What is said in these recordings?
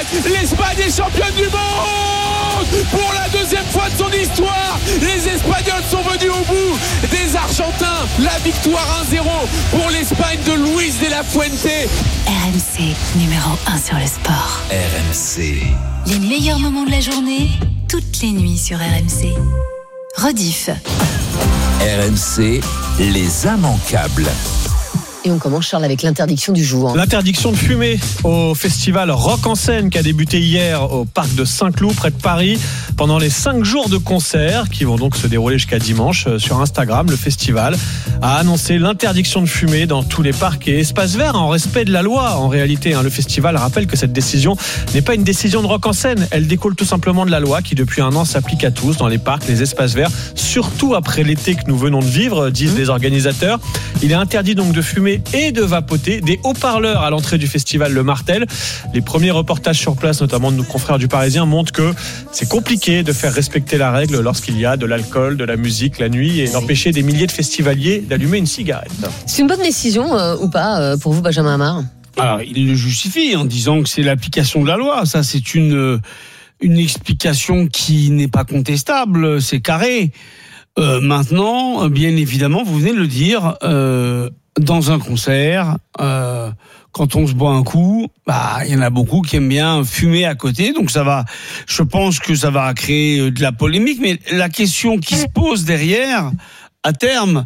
l'Espagne est championne du monde pour la deuxième fois de son histoire. Les Espagnols sont venus au bout des Argentins. La victoire 1-0 pour l'Espagne de Luis de la Fuente. RMC, numéro 1 sur le sport. RMC. Les meilleurs moments de la journée, toutes les nuits sur RMC. Rediff. RMC, les immanquables. Et on commence, Charles, avec l'interdiction du jour. L'interdiction de fumer au festival Rock en Seine qui a débuté hier au parc de Saint-Cloud près de Paris pendant les 5 jours de concerts qui vont donc se dérouler jusqu'à dimanche. Sur Instagram, le festival a annoncé l'interdiction de fumer dans tous les parcs et espaces verts en respect de la loi. En réalité, le festival rappelle que cette décision n'est pas une décision de Rock en Seine. Elle découle tout simplement de la loi qui depuis un an s'applique à tous dans les parcs, les espaces verts, surtout après l'été que nous venons de vivre, disent les organisateurs. Il est interdit donc de fumer et de vapoter. Des haut-parleurs à l'entrée du festival le martèlent. Les premiers reportages sur place, notamment de nos confrères du Parisien, montrent que c'est compliqué de faire respecter la règle lorsqu'il y a de l'alcool, de la musique la nuit et d'empêcher des milliers de festivaliers d'allumer une cigarette. C'est une bonne décision ou pas pour vous, Benjamin Amar ? Alors, il le justifie en disant que c'est l'application de la loi. Ça, c'est une explication qui n'est pas contestable, c'est carré. Maintenant, bien évidemment, vous venez de le dire, dans un concert, quand on se boit un coup, il y en a beaucoup qui aiment bien fumer à côté, donc je pense que ça va créer de la polémique, mais la question qui se pose derrière, à terme,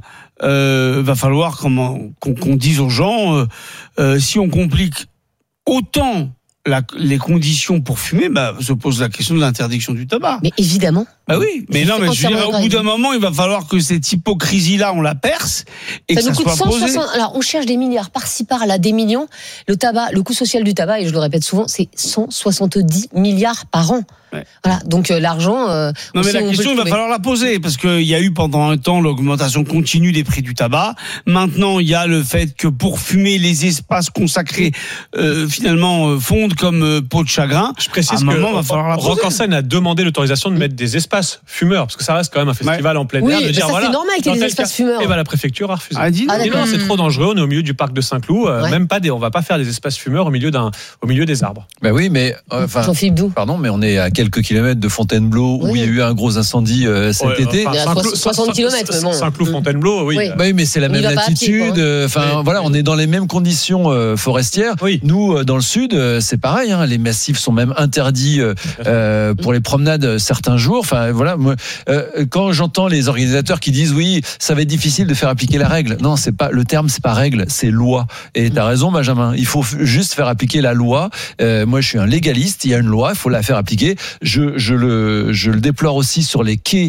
va falloir qu'on dise aux gens, si on complique autant les conditions pour fumer, se pose la question de l'interdiction du tabac. Mais évidemment. Oui, mais non, mais je veux dire, au bout d'un moment, il va falloir que cette hypocrisie-là, on la perce et ça que nous ça coûte soit 160. posé. Alors, on cherche des milliards par-ci, par-là, des millions. Le tabac, le coût social du tabac, et je le répète souvent, c'est 170 milliards par an. Ouais. Voilà, donc l'argent. Non, mais la question, il va falloir la poser parce qu'il y a eu pendant un temps l'augmentation continue des prix du tabac. Maintenant, il y a le fait que pour fumer, les espaces consacrés finalement fondent comme peau de chagrin. Je précise que Rock en Seine a demandé l'autorisation de mettre des espaces fumeurs parce que ça reste quand même un festival en plein air. Oui, ça c'est normal qu'il y ait des espaces fumeurs. Et la préfecture a refusé. Non, c'est trop dangereux. On est au milieu du parc de Saint-Cloud. Même pas on va pas faire des espaces fumeurs au milieu des arbres. Oui, mais Jean-Philippe Doux. Pardon, mais on est à quelques kilomètres de Fontainebleau où il y a eu un gros incendie cet été. Il y a 60 km. Saint-Cloud, Fontainebleau, oui. Oui, mais c'est la même latitude. On est dans les mêmes conditions forestières. Oui. Nous, dans le sud, c'est pareil. Les massifs sont même interdits pour les promenades certains jours. Enfin, voilà. Quand j'entends les organisateurs qui disent oui, ça va être difficile de faire appliquer la règle. Non, c'est pas le terme, c'est pas règle, c'est loi. Et t'as raison, Benjamin. Il faut juste faire appliquer la loi. Moi, je suis un légaliste. Il y a une loi, il faut la faire appliquer. Je le déplore aussi sur les quais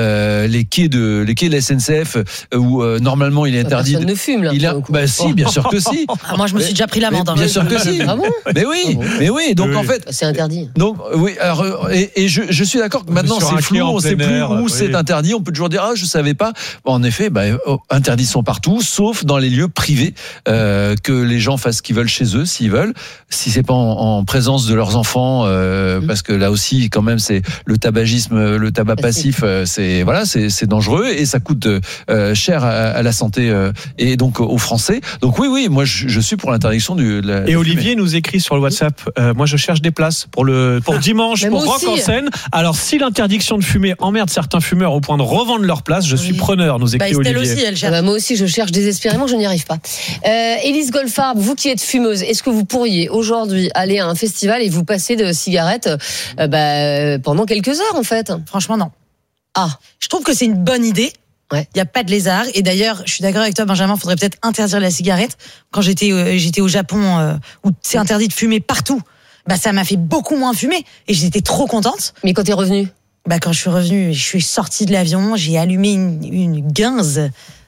de la SNCF où normalement il est interdit. Personne ne fume là. Si, bien sûr que si. Moi, je me suis déjà pris l'amende. Bien sûr que si. Ah bon ? Mais oui. Donc en fait, c'est interdit. Donc oui. Alors et je suis d'accord que maintenant c'est flou, on sait plus où c'est interdit. On peut toujours dire je savais pas. En effet, interdits sont partout, sauf dans les lieux privés, que les gens fassent ce qu'ils veulent chez eux, s'ils veulent. Si c'est pas en présence de leurs enfants, parce que là aussi, quand même, c'est le tabagisme, le tabac passif, c'est dangereux et ça coûte cher à la santé et donc aux Français. Donc oui, moi je suis pour l'interdiction de la. Et Olivier nous écrit sur le WhatsApp. Moi, je cherche des places pour dimanche pour Rock en Seine. Alors, si l'interdiction de fumer emmerde certains fumeurs au point de revendre leur place, je suis preneur. Nous écrit Olivier. Aussi, elle cherche. Moi aussi, je cherche désespérément, je n'y arrive pas. Élise Goldfarb, vous qui êtes fumeuse, est-ce que vous pourriez aujourd'hui aller à un festival et vous passer de cigarettes pendant quelques heures en fait ? Franchement, non. Je trouve que c'est une bonne idée. Il n'y a pas de lézard. Et d'ailleurs, je suis d'accord avec toi, Benjamin, il faudrait peut-être interdire la cigarette. Quand j'étais au Japon, où c'est interdit de fumer partout, ça m'a fait beaucoup moins fumer. Et j'étais trop contente. Mais quand t'es revenue ? Quand je suis revenue, je suis sortie de l'avion, j'ai allumé une guinze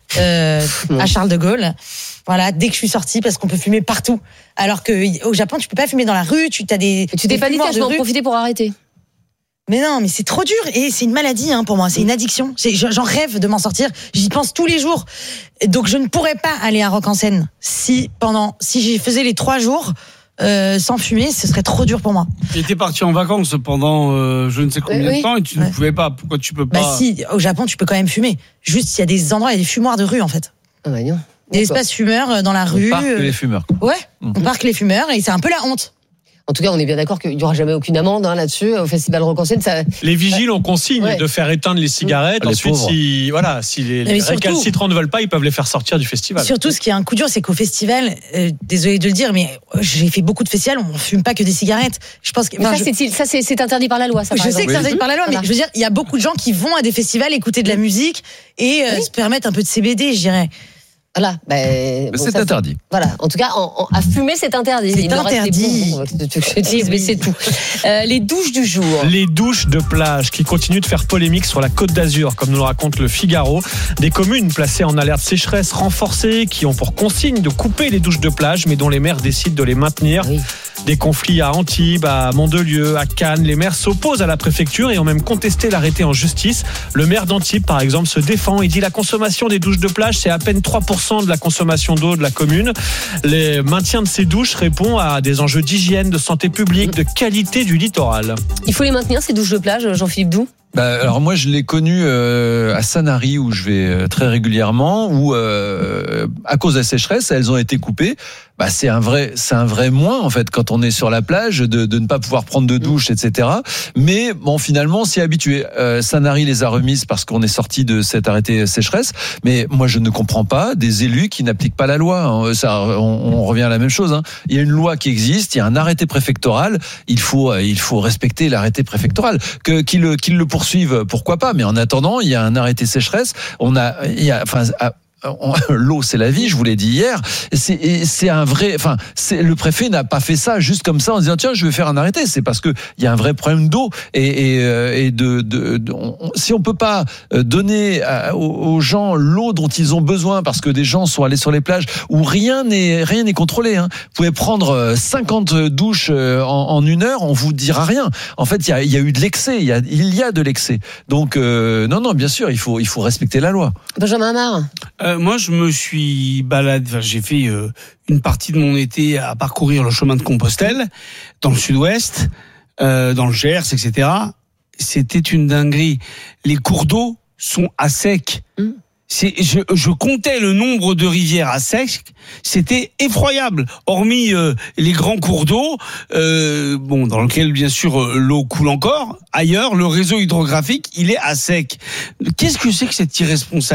à Charles de Gaulle. Voilà, dès que je suis sortie, parce qu'on peut fumer partout. Alors qu'au Japon, tu peux pas fumer dans la rue, tu t'es pas dit je vais en profiter pour arrêter. Mais non, mais c'est trop dur et c'est une maladie pour moi, c'est une addiction. J'en rêve de m'en sortir, j'y pense tous les jours. Donc je ne pourrais pas aller à Rock en Seine si j'y faisais les 3 jours sans fumer, ce serait trop dur pour moi. Tu étais parti en vacances pendant je ne sais combien de temps et tu ne pouvais pas. Pourquoi tu peux pas ? Si, au Japon tu peux quand même fumer. Juste il y a des endroits, il y a des fumoirs de rue en fait. Non. Des espaces fumeurs dans la rue. On parque les fumeurs. Ouais, on parque les fumeurs et c'est un peu la honte. En tout cas, on est bien d'accord qu'il n'y aura jamais aucune amende là-dessus au Festival Rock en Scène. Les vigiles ont consigne de faire éteindre les cigarettes. Ensuite, si les récalcitrants ne veulent pas, ils peuvent les faire sortir du festival. Surtout, ce qui est un coup dur, c'est qu'au festival, désolé de le dire, mais j'ai fait beaucoup de festivals, on ne fume pas que des cigarettes. Je pense que c'est interdit par la loi. Ça, je sais que c'est interdit par la loi, mais je veux dire, il y a beaucoup de gens qui vont à des festivals écouter de la musique et se permettre un peu de CBD, je dirais. Voilà, c'est interdit. Voilà, en tout cas, à fumer, c'est interdit. C'est interdit. Mais c'est tout. Les douches du jour. Les douches de plage qui continuent de faire polémique sur la Côte d'Azur, comme nous le raconte le Figaro. Des communes placées en alerte sécheresse renforcée, qui ont pour consigne de couper les douches de plage, mais dont les maires décident de les maintenir. Oui. Des conflits à Antibes, à Mandelieu, à Cannes. Les maires s'opposent à la préfecture et ont même contesté l'arrêté en justice. Le maire d'Antibes, par exemple, se défend. Il dit la consommation des douches de plage, c'est à peine 3% de la consommation d'eau de la commune. Le maintien de ces douches répond à des enjeux d'hygiène, de santé publique, de qualité du littoral. Il faut les maintenir, ces douches de plage, Jean-Philippe Doux ? Alors moi je l'ai connu à Sanary où je vais très régulièrement où à cause de la sécheresse elles ont été coupées. C'est un vrai moins en fait quand on est sur la plage de ne pas pouvoir prendre de douche, etc. Mais bon, finalement on s'y est habitué. Sanary les a remises parce qu'on est sorti de cet arrêté sécheresse. Mais moi je ne comprends pas des élus qui n'appliquent pas la loi. On revient à la même chose. Il y a une loi qui existe, il y a un arrêté préfectoral. Il faut respecter l'arrêté préfectoral. Qu'il le poursuivent, pourquoi pas. Mais en attendant, il y a un arrêté sécheresse. L'eau, c'est la vie, je vous l'ai dit hier. C'est un vrai. Le préfet n'a pas fait ça juste comme ça en disant tiens, je vais faire un arrêté. C'est parce que il y a un vrai problème d'eau si on peut pas donner aux gens l'eau dont ils ont besoin parce que des gens sont allés sur les plages où rien n'est contrôlé. Vous pouvez prendre 50 douches en une heure, on vous dira rien. En fait, il y a eu de l'excès. Il y a de l'excès. Donc non, bien sûr, il faut respecter la loi. Benjamin Amar. Moi, je me suis baladé. J'ai fait une partie de mon été à parcourir le chemin de Compostelle, dans le sud-ouest, dans le Gers, etc. C'était une dinguerie. Les cours d'eau sont à sec. Je comptais le nombre de rivières à sec, c'était effroyable. Hormis les grands cours d'eau, dans lequel bien sûr l'eau coule encore. Ailleurs, le réseau hydrographique, il est à sec. Qu'est-ce que c'est que cette irresponsabilité ?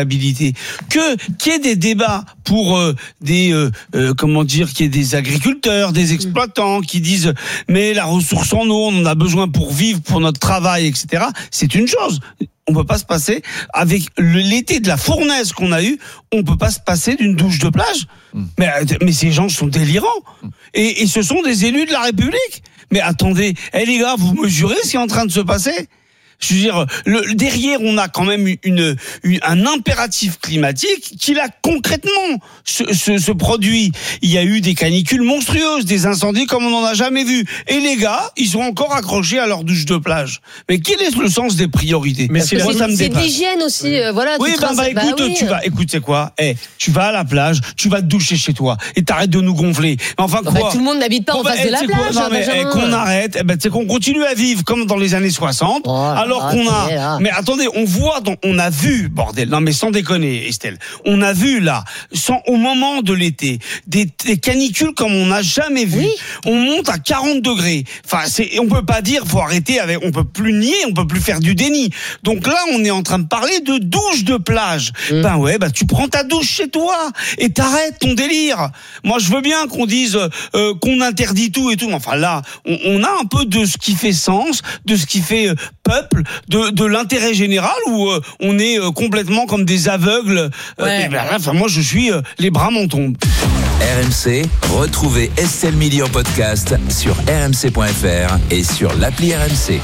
Qu'il y ait des débats pour qu'il y ait des agriculteurs, des exploitants qui disent mais la ressource en eau, on en a besoin pour vivre, pour notre travail, etc. C'est une chose. On peut pas se passer avec l'été de la fournaise qu'on a eu. On peut pas se passer d'une douche de plage. Mais ces gens sont délirants. Et ce sont des élus de la République. Mais attendez, les gars, vous mesurez ce qui est en train de se passer ? Je veux dire, derrière, on a quand même un impératif climatique qui là concrètement se produit. Il y a eu des canicules monstrueuses, des incendies comme on n'en a jamais vu. Et les gars, ils sont encore accrochés à leur douche de plage. Mais quel est le sens des priorités ? Mais c'est d'hygiène aussi, voilà. Oui, écoute, c'est quoi ? Tu vas à la plage, tu vas te doucher chez toi et t'arrêtes de nous gonfler. Enfin quoi ? Tout le monde n'habite pas en face de la plage. Qu'on arrête, c'est qu'on continue à vivre comme dans les années 60. Alors qu'on a, mais attendez, on a vu, bordel, non mais sans déconner, Estelle, on a vu là, au moment de l'été, des canicules comme on n'a jamais vu. Oui. On monte à 40 degrés. Enfin, on peut pas dire, faut arrêter on peut plus nier, on peut plus faire du déni. Donc là, on est en train de parler de douche de plage. Tu prends ta douche chez toi et t'arrêtes ton délire. Moi, je veux bien qu'on dise qu'on interdit tout et tout, mais enfin là, on a un peu de ce qui fait sens, de ce qui fait peuple, de l'intérêt général où on est complètement comme des aveugles. Moi, je suis les bras m'en tombent. RMC, retrouvez Estelle Midi en podcast sur rmc.fr et sur l'appli RMC.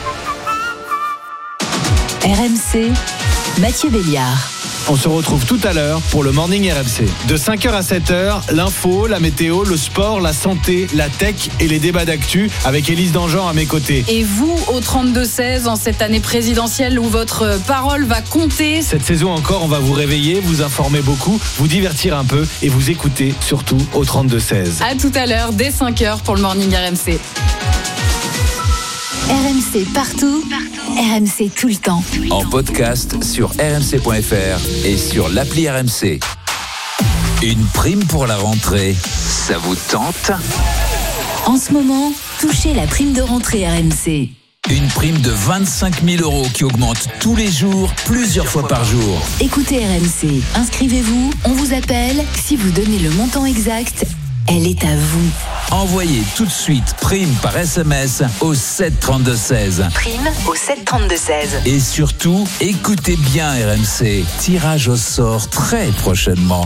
RMC, Mathieu Béliard. On se retrouve tout à l'heure pour le Morning RMC. De 5h à 7h, l'info, la météo, le sport, la santé, la tech et les débats d'actu avec Élise Dangean à mes côtés. Et vous, au 32-16, en cette année présidentielle où votre parole va compter. Cette saison encore, on va vous réveiller, vous informer beaucoup, vous divertir un peu et vous écouter surtout au 32-16. À tout à l'heure, dès 5h pour le Morning RMC. RMC partout, RMC tout le temps. En podcast sur rmc.fr et sur l'appli RMC. Une prime pour la rentrée, ça vous tente ? En ce moment, touchez la prime de rentrée RMC. Une prime de 25 000 € qui augmente tous les jours, plusieurs fois par jour. Écoutez RMC, inscrivez-vous, on vous appelle. Si vous donnez le montant exact, elle est à vous. Envoyez tout de suite prime par SMS au 7 32 16. Prime au 7 32 16. Et surtout, écoutez bien RMC. Tirage au sort très prochainement.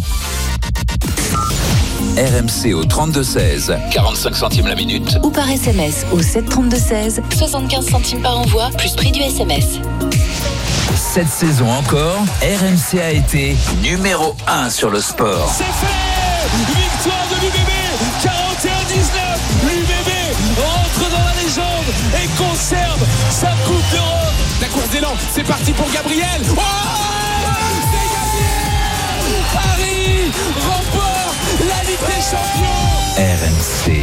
RMC au 32 16, 45 centimes la minute. Ou par SMS au 7 32 16, 75 centimes par envoi, plus prix du SMS. Cette saison encore, RMC a été numéro 1 sur le sport. C'est fait! Victoire de l'UBB, 41-19. L'UBB rentre dans la légende et conserve sa Coupe d'Europe. La course d'élan, c'est parti pour Gabriel. Oh, c'est gagné! Paris remporte la Ligue des Champions. RMC.